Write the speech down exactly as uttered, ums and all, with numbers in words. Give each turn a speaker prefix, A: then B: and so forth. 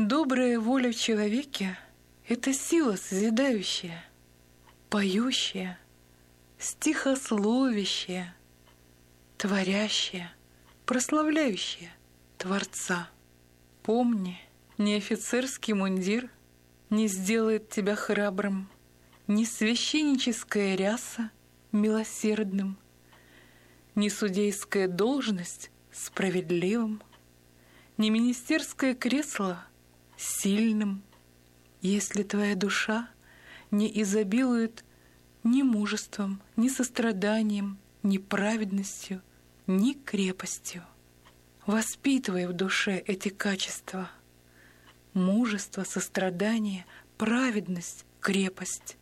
A: Добрая воля в человеке — это сила созидающая, поющая, стихословящая, творящая, прославляющая Творца. Помни, ни офицерский мундир не сделает тебя храбрым, ни священническая ряса милосердным, ни судейская должность справедливым, ни министерское кресло сильным, если твоя душа не изобилует ни мужеством, ни состраданием, ни праведностью, ни крепостью. Воспитывай в душе эти качества: мужество, сострадание, праведность, крепость.